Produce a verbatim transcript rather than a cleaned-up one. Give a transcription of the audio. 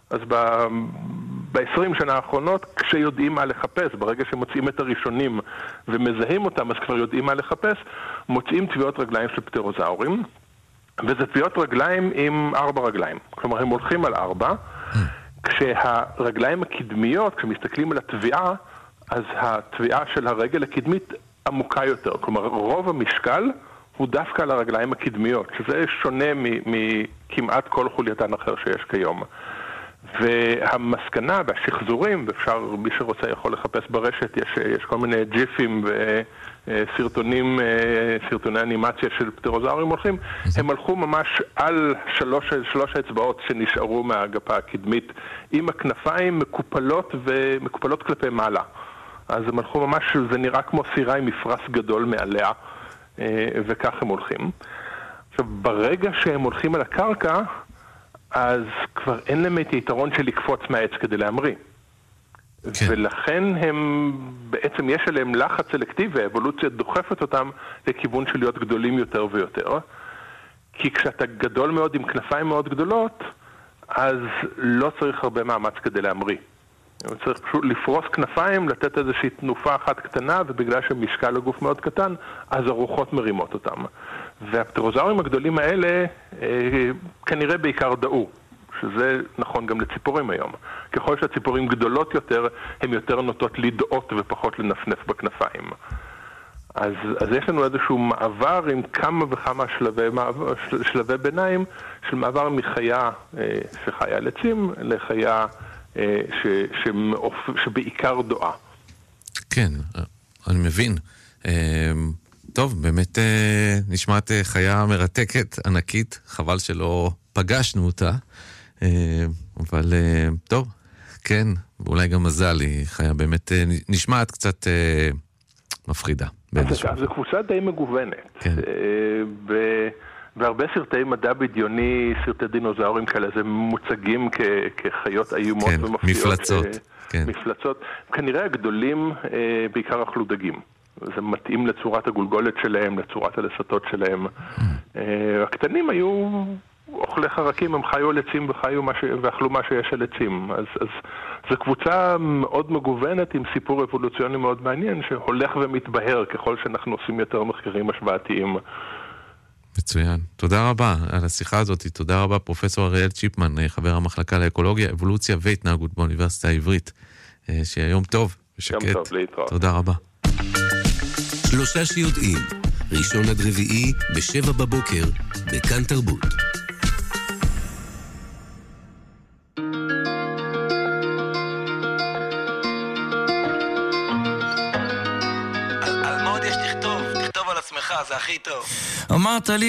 אז ב-עשרים שנה האחרונות, כשיודעים מה לחפש, ברגע שמוצאים את הראשונים ומזהים אותם, אז כבר יודעים מה לחפש, מוצאים טביעות רגליים של פטרוזאורים, וזה טביעות רגליים עם ארבע רגליים. כלומר, הם הולכים על ארבע, כשהרגליים הקדמיות, כשמסתכלים על הטביעה, אז הטביעה של הרגל הקדמית עמוקה יותר. כלומר, רוב המשקל הוא דווקא על הרגליים הקדמיות, שזה שונה מכמעט כל חולייתן אחר שיש כיום. והמסקנה והשחזורים, ואפשר, מי שרוצה יכול לחפש ברשת, יש, יש כל מיני ג'יפים וסרטונים, סרטוני אנימציה של פטרוזאורים הולכים, הם הלכו ממש על שלוש, שלוש האצבעות שנשארו מהגפה הקדמית, עם הכנפיים מקופלות ומקופלות כלפי מעלה. אז הם הלכו ממש, זה נראה כמו סירה עם מפרס גדול מעליה, וכך הם הולכים. עכשיו, ברגע שהם הולכים על הקרקע, אז כבר אין להם את היתרון של לקפוץ מהעץ כדי להמריא. כן. ולכן הם, בעצם יש עליהם לחץ סלקטיבי, האבולוציה דוחפת אותם לכיוון של להיות גדולים יותר ויותר. כי כשאתה גדול מאוד עם כנפיים מאוד גדולות, אז לא צריך הרבה מאמץ כדי להמריא. צריך פשוט לפרוס כנפיים, לתת איזושהי תנופה אחת קטנה, ובגלל שמשקל הגוף מאוד קטן, אז הרוחות מרימות אותם. והפטרוזאורים הגדולים האלה אה, כנראה בעיקר דאו, שזה נכון גם לציפורים היום. ככל שהציפורים גדולות יותר, הן יותר נוטות לדאות ופחות לנפנף בכנפיים. אז, אז יש לנו איזשהו מעבר עם כמה וכמה שלבי, מעבר, של, שלבי ביניים, של מעבר מחיה אה, שחיה על עצים לחיה אה, ש, שמאופ, שבעיקר דואה. כן, אני מבין. אה... טוב, באמת נשמעת חיה מרתקת, ענקית, חבל שלא פגשנו אותה, אבל טוב, כן, ואולי גם מזל, היא חיה באמת נשמעת קצת מפחידה. זו קבוצה די מגוונת. כן. בהרבה סרטי מדע בדיוני, סרטי דינוזאורים כאלה, זה מוצגים כחיות איומות כן, ומפתיעות. מפלצות. כן. מפלצות. כנראה הגדולים בעיקר אכלו דגים. זה מתאים לצורת הגולגולת שלהם, לצורת הלסתות שלהם. הקטנים היו אוכלי חרקים, הם חיו על עצים וחיו מה ש... ואכלו מה שיש על עצים. אז, אז זו קבוצה מאוד מגוונת עם סיפור אבולוציוני מאוד מעניין, שהולך ומתבהר ככל שאנחנו עושים יותר מחקרים השוואתיים. מצוין. תודה רבה על השיחה הזאת. תודה רבה פרופסור אריאל צ'יפמן, חבר המחלקה לאקולוגיה, אבולוציה והתנהגות באוניברסיטה העברית. שיום טוב ושקט. יום טוב, להתראות. תודה רבה. שלושה שיודעים, ראשון עד רביעי בשבע בבוקר, בכאן תרבות. על מה עוד יש לכתוב? תכתוב על עצמך, זה הכי טוב. אמרת לי